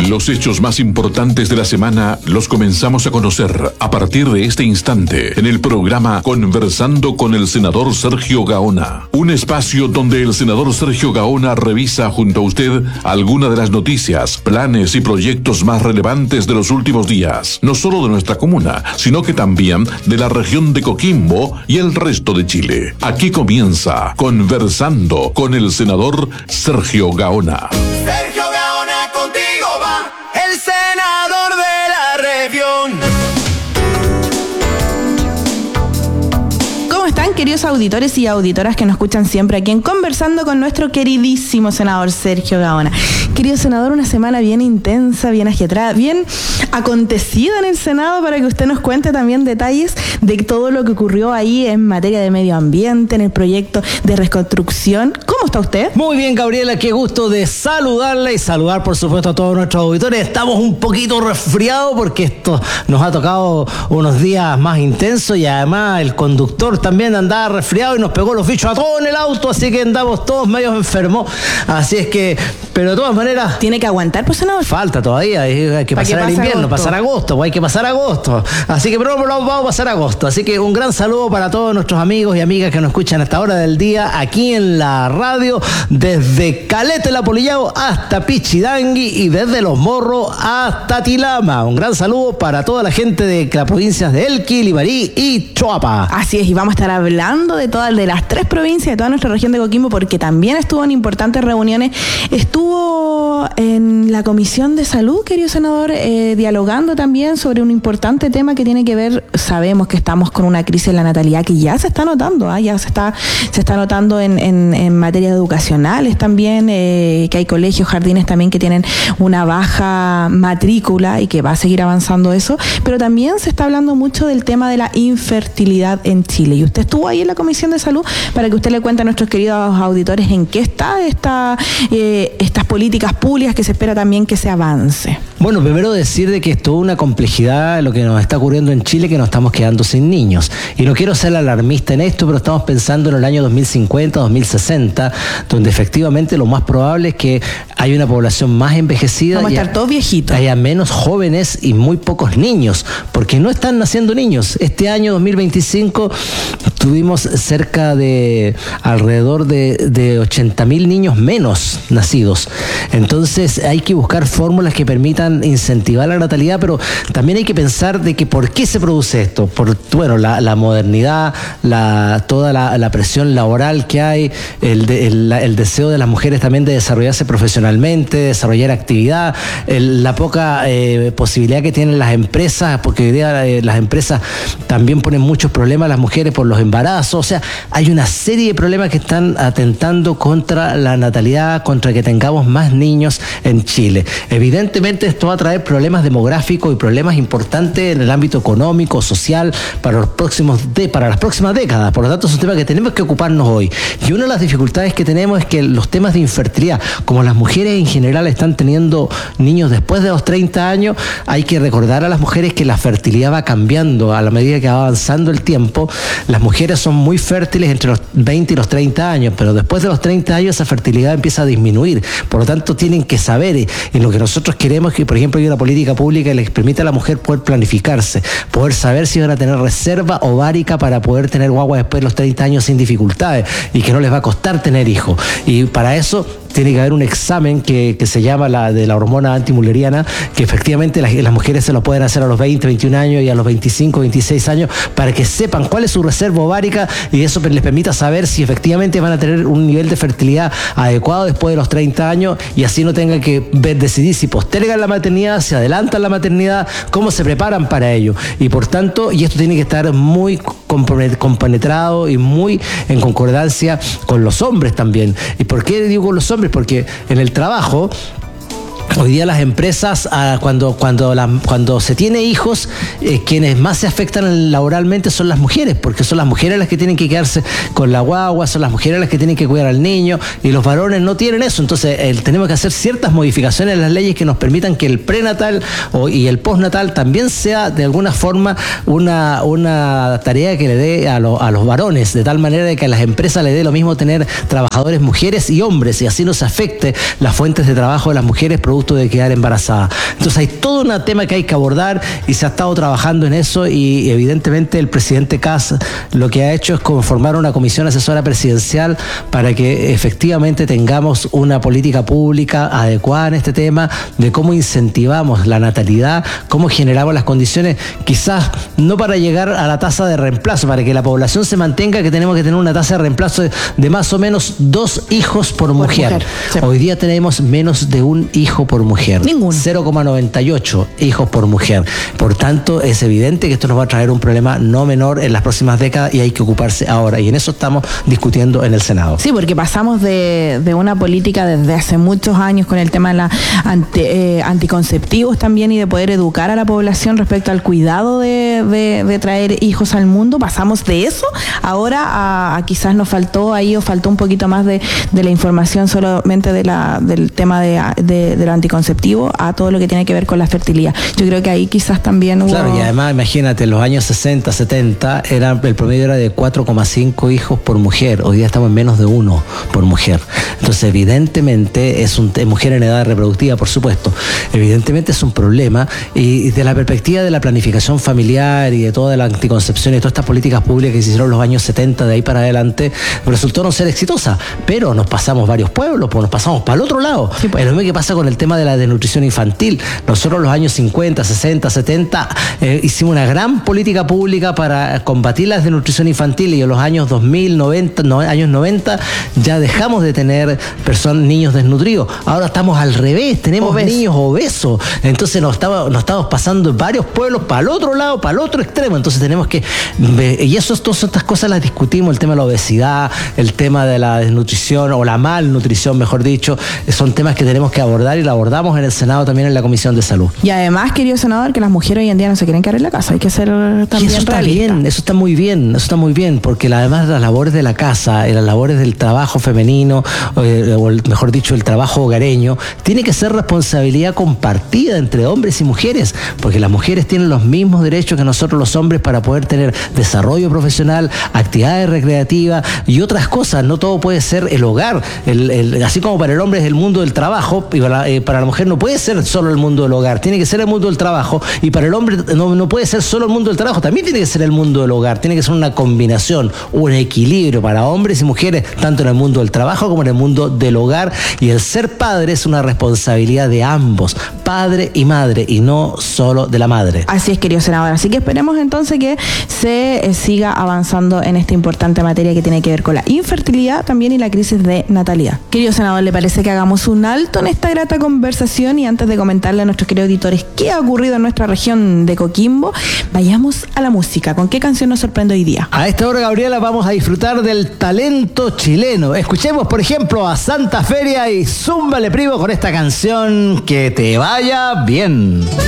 Los hechos más importantes de la semana los comenzamos a conocer a partir de este instante en el programa Conversando con el senador Sergio Gaona. Un espacio donde el senador Sergio Gaona revisa junto a usted algunas de las noticias, planes y proyectos más relevantes de los últimos días, no solo de nuestra comuna, sino que también de la región de Coquimbo y el resto de Chile. Aquí comienza Conversando con el senador Sergio Gaona. Sergio Gaona, contigo va el senador de la región. ¿Cómo están, queridos auditores y auditoras que nos escuchan siempre aquí en Conversando con nuestro queridísimo senador Sergio Gaona? Querido senador, una semana bien intensa, bien agiatrada, bien acontecida en el Senado, para que usted nos cuente también detalles de todo lo que ocurrió ahí en materia de medio ambiente, en el proyecto de reconstrucción. ¿Cómo está usted? Muy bien, Gabriela, qué gusto de saludarla y saludar, por supuesto, a todos nuestros auditores. Estamos un poquito resfriados porque esto nos ha tocado unos días más intensos y además el conductor también andaba resfriado y nos pegó los bichos a todos en el auto, así que andamos todos medios enfermos. Así es que, pero de todas maneras... ¿Tiene que aguantar, pues, senador? Falta todavía, hay que pasar el invierno, pasar agosto, pues hay que pasar agosto. Así que pero vamos a pasar agosto. Así que un gran saludo para todos nuestros amigos y amigas que nos escuchan a esta hora del día aquí en la radio, desde Caleta La Polillao hasta Pichidangui y desde Los Morros hasta Tilama. Un gran saludo para toda la gente de las provincias de Elqui, Limarí y Choapa. Así es, y vamos a estar hablando de las tres provincias de toda nuestra región de Coquimbo, porque también estuvo en importantes reuniones. Estuvo en la Comisión de Salud, querido senador, dialogando también sobre un importante tema que tiene que ver, sabemos que estamos con una crisis en la natalidad que ya se está notando, ya se está notando en materias educacionales también, que hay colegios, jardines también que tienen una baja matrícula y que va a seguir avanzando eso, pero también se está hablando mucho del tema de la infertilidad en Chile, y usted estuvo ahí en la Comisión de Salud para que usted le cuente a nuestros queridos auditores en qué está estas políticas públicas que se espera también que se avance. Bueno, primero decir de que es toda una complejidad lo que nos está ocurriendo en Chile, que nos estamos quedando sin niños. Y no quiero ser alarmista en esto, pero estamos pensando en el año 2050, 2060, donde efectivamente lo más probable es que haya una población más envejecida. Vamos a estar todos viejitos. Haya menos jóvenes y muy pocos niños, porque no están naciendo niños. Este año 2025 tuvimos cerca de alrededor de 80.000 niños menos nacidos. Entonces hay que buscar fórmulas que permitan incentivar la natalidad, pero también hay que pensar de que por qué se produce esto. La modernidad, toda la presión laboral que hay, el deseo de las mujeres también de desarrollarse profesionalmente, de desarrollar actividad, la poca posibilidad que tienen las empresas, porque hoy día las empresas también ponen muchos problemas a las mujeres por los embarazos. O sea, hay una serie de problemas que están atentando contra la natalidad, contra que tengamos más niños en Chile. Evidentemente esto va a traer problemas demográficos y problemas importantes en el ámbito económico, social, para las próximas décadas. Por lo tanto, es un tema que tenemos que ocuparnos hoy. Y una de las dificultades que tenemos es que los temas de infertilidad, como las mujeres en general están teniendo niños después de los 30 años, hay que recordar a las mujeres que la fertilidad va cambiando a la medida que va avanzando el tiempo. Las mujeres son muy fértiles entre los 20 y los 30 años, pero después de los 30 años esa fertilidad empieza a disminuir. Por lo tanto, tienen que saber, y lo que nosotros queremos es que, por ejemplo, hay una política pública que les permita a la mujer poder planificarse, poder saber si van a tener reserva ovárica para poder tener guagua después de los 30 años sin dificultades y que no les va a costar tener hijos. Y para eso tiene que haber un examen que se llama de la hormona antimulleriana, que efectivamente las mujeres se lo pueden hacer a los 20, 21 años y a los 25, 26 años, para que sepan cuál es su reserva ovárica y eso les permita saber si efectivamente van a tener un nivel de fertilidad adecuado después de los 30 años, y así no tengan que decidir si postergan la maternidad, si adelantan la maternidad, cómo se preparan para ello. Y por tanto, y esto tiene que estar muy compenetrado y muy en concordancia con los hombres también. ¿Y por qué digo con los hombres? Porque en el trabajo Hoy día las empresas, cuando se tiene hijos, quienes más se afectan laboralmente son las mujeres, porque son las mujeres las que tienen que quedarse con la guagua, son las mujeres las que tienen que cuidar al niño, y los varones no tienen eso. Entonces tenemos que hacer ciertas modificaciones en las leyes que nos permitan que el prenatal y el postnatal también sea de alguna forma una tarea que le dé a los varones, de tal manera de que a las empresas le dé lo mismo tener trabajadores mujeres y hombres, y así no se afecte las fuentes de trabajo de las mujeres producto punto de quedar embarazada. Entonces hay todo un tema que hay que abordar y se ha estado trabajando en eso, y evidentemente el presidente Kast lo que ha hecho es conformar una comisión asesora presidencial para que efectivamente tengamos una política pública adecuada en este tema de cómo incentivamos la natalidad, cómo generamos las condiciones, quizás no para llegar a la tasa de reemplazo, para que la población se mantenga, que tenemos que tener una tasa de reemplazo de más o menos 2 hijos por mujer. Sí. Hoy día tenemos menos de 1 hijo por mujer. Ninguno. 0,98 hijos por mujer. Por tanto, es evidente que esto nos va a traer un problema no menor en las próximas décadas y hay que ocuparse ahora. Y en eso estamos discutiendo en el Senado. Sí, porque pasamos de una política desde hace muchos años con el tema de la anticonceptivos también, y de poder educar a la población respecto al cuidado de traer hijos al mundo. Pasamos de eso ahora a quizás nos faltó ahí, o faltó un poquito más de la información solamente del tema de lo anticonceptivo a todo lo que tiene que ver con la fertilidad. Yo creo que ahí quizás también hubo... Claro, y además imagínate, en los años 60, 70, el promedio era de 4,5 hijos por mujer. Hoy día estamos en menos de 1 por mujer. Entonces, evidentemente, es mujer en edad reproductiva, por supuesto. Evidentemente es un problema, y de la perspectiva de la planificación familiar y de toda la anticoncepción y todas estas políticas públicas que se hicieron en los años 70, de ahí para adelante, resultó no ser exitosa. Pero nos pasamos varios pueblos, pues nos pasamos para el otro lado. Sí, pues. Es lo mismo que pasa con el tema de la desnutrición infantil. Nosotros en los años 50, 60, 70 hicimos una gran política pública para combatir la desnutrición infantil, y en los años 2000, años 90 ya dejamos de tener niños desnutridos. Ahora estamos al revés, tenemos niños obesos. Entonces nos estamos pasando en varios pueblos para el otro lado, para el otro extremo. Entonces tenemos que... Y todas estas cosas las discutimos, el tema de la obesidad, el tema de la desnutrición o la malnutrición, mejor dicho, son temas que tenemos que abordar, y lo abordamos en el Senado también, en la Comisión de Salud. Y además, querido senador, que las mujeres hoy en día no se quieren quedar en la casa, hay que ser también y eso está realista. Bien, eso está muy bien, porque además las labores de la casa y las labores del trabajo femenino, o mejor dicho, el trabajo hogareño, tiene que ser responsabilidad compartida entre hombres y mujeres, porque las mujeres tienen los mismos derechos que nosotros los hombres para poder tener desarrollo profesional, actividades recreativas y otras cosas. No todo puede ser el hogar. Así como para el hombre es el mundo del trabajo, y para la mujer no puede ser solo el mundo del hogar, tiene que ser el mundo del trabajo, y para el hombre no puede ser solo el mundo del trabajo, también tiene que ser el mundo del hogar, tiene que ser una combinación, un equilibrio para hombres y mujeres, tanto en el mundo del trabajo como en el mundo del hogar. Y el ser padre es una responsabilidad de ambos, padre y madre, y no solo de la madre. Así es, querido senador. Así que esperemos entonces que se siga avanzando en esta importante materia que tiene que ver con la infertilidad también y la crisis de natalidad. Querido senador, ¿le parece que hagamos un alto en esta grata conversación? Y antes de comentarle a nuestros queridos auditores qué ha ocurrido en nuestra región de Coquimbo, vayamos a la música. ¿Con qué canción nos sorprende hoy día? A esta hora, Gabriela, vamos a disfrutar del talento chileno. Escuchemos, por ejemplo, a Santa Feria y Zúmbale Primo con esta canción, Que te vaya bien.